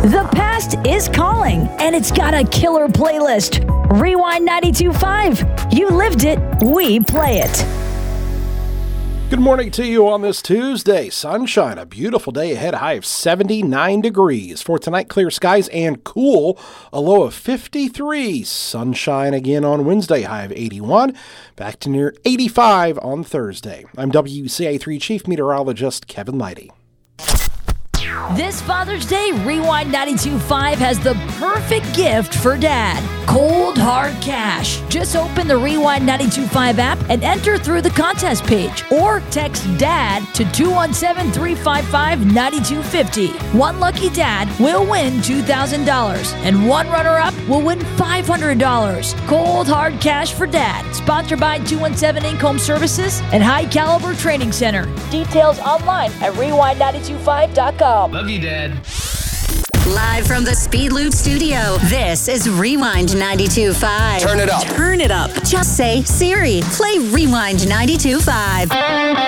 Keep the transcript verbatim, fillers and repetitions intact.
The past is calling, and it's got a killer playlist. Rewind ninety-two point five. You lived it, we play it. Good morning to you on this Tuesday. Sunshine, a beautiful day ahead, high of seventy-nine degrees. For tonight, clear skies and cool, a low of fifty-three. Sunshine again on Wednesday, high of eighty-one. Back to near eighty-five on Thursday. I'm W C A three Chief Meteorologist Kevin Leidy. This Father's Day, Rewind ninety-two point five has the perfect gift for Dad. Cold, hard cash. Just open the Rewind ninety-two point five app and enter through the contest page. Or text DAD to two one seven, three five five, nine two five zero. One lucky dad will win two thousand dollars. And one runner-up will win five hundred dollars. Cold, hard cash for Dad. Sponsored by two one seven Inc Home Services and High Caliber Training Center. Details online at rewind nine two five dot com. Love you, Dad. Live from the Speed Loop studio, this is Rewind ninety-two point five. Turn it up. Turn it up. Just say, Siri, play Rewind ninety-two point five.